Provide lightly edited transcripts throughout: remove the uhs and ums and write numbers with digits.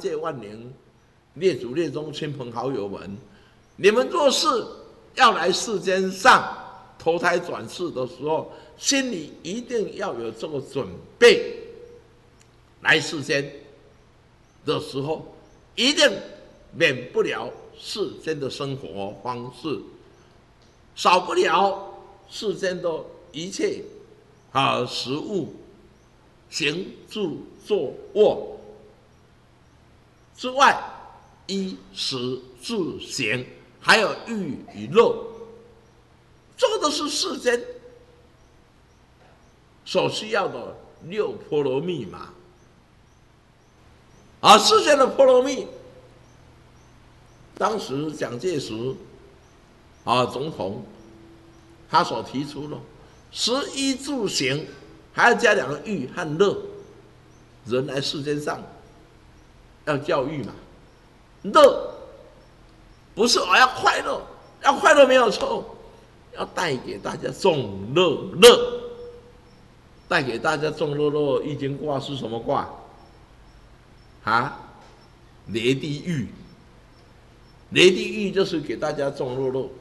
界万灵、列祖列宗、亲朋好友们，你们做事要来世间上投胎转世的时候，心里一定要有这个准备。来世间的时候，一定免不了世间的生活方式，少不了世间的一切食物、行住坐卧之外，衣食住行，还有欲与乐，这个都是世间所需要的六波罗蜜嘛。世间的波罗蜜，当时蒋介石总统他所提出的食衣住行，还要加两个欲和乐。人来世间上要教育嘛，乐不是要快乐，要快乐没有错，要带给大家众乐乐，带给大家众乐乐。易经卦是什么卦？雷地狱，雷地狱就是给大家众乐乐。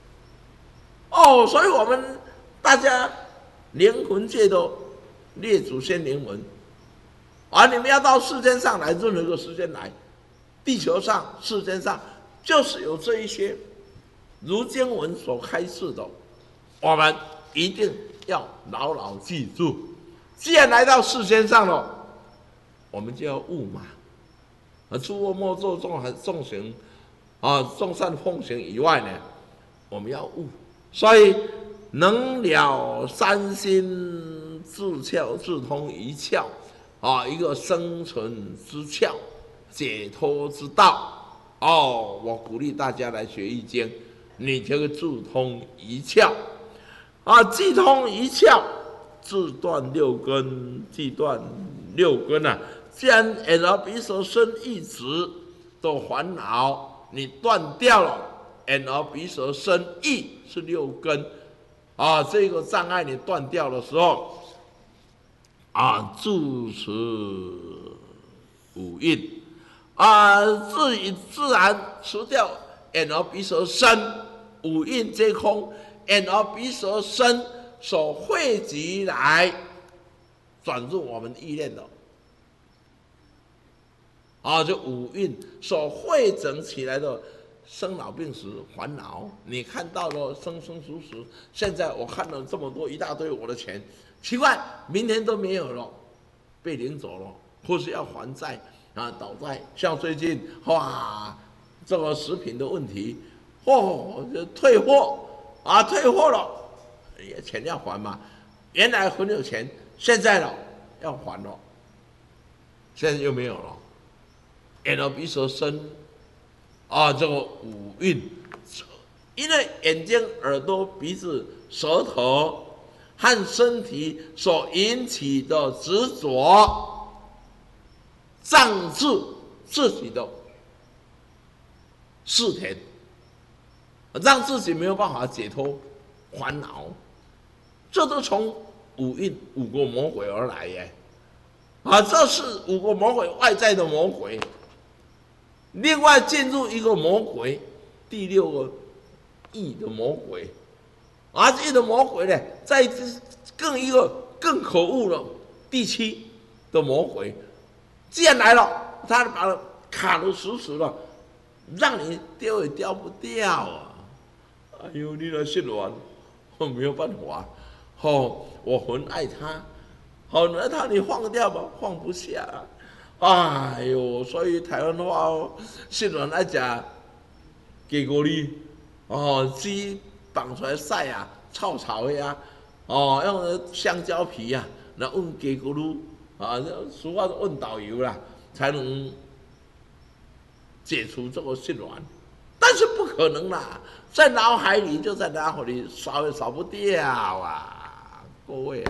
所以我们大家灵魂界的列祖先灵魂，你们要到世间上来，任何一个时间来，地球上、世间上，就是有这一些如经文所开示的，我们一定要牢牢记住。既然来到世间上了，我们就要悟嘛。诸恶莫作，众行众善奉行以外呢，我们要悟。所以能了三心，自窍自通一窍一个生存之窍，解脱之道。我鼓励大家来学易经，你这个自通一窍既通一窍，自断六根，既断六根既然眼耳鼻舌身意识的烦恼你断掉了，眼耳鼻舌身意是六根这个障碍你断掉的时候住持五蕴自然除掉眼耳鼻舌身，五蕴皆空，眼耳鼻舌身所汇集来转入我们意念的这五蕴所汇整起来的生老病死烦恼，你看到了生生死死，现在我看了这么多一大堆我的钱，奇怪，明天都没有了，被领走了，或是要还债倒债。像最近这个食品的问题，退货退货了，钱要还嘛，原来很有钱，现在了要还了，现在又没有了。眼耳鼻舌身这个五蕴，因为眼睛、耳朵、鼻子、舌头和身体所引起的执着，障住自己的事田，让自己没有办法解脱烦恼，这都从五蕴五个魔鬼而来耶。这是五个魔鬼外在的魔鬼。另外进入一个魔鬼，第六个意的魔鬼，意的魔鬼呢，在一个更可恶的第七的魔鬼，既然来了，他把它卡得死死的，让你丢也丢不掉哎呦，你来信完，我没有办法，我很爱他，爱他你放掉吧，放不下。哎呦，所以台湾话信人爱食鸡骨哩，鸡绑出来晒炒炒的用香蕉皮来问鸡骨噜俗话问导游啦，才能解除这个信卵。但是不可能啦，在脑海里就在脑海里扫也扫不掉各位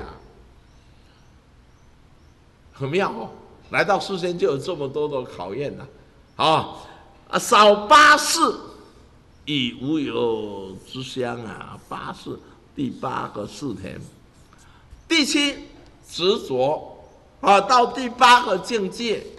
很妙来到世间就有这么多的考验少八事以无有之乡八事第八个事田，第七执着到第八个境界